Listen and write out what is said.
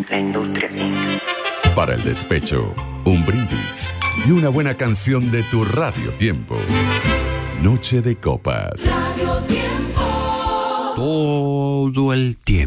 La industria Inc. Para el despecho, un brindis y una buena canción de tu Radio Tiempo. Noche de Copas. Radio Tiempo. Todo el tiempo.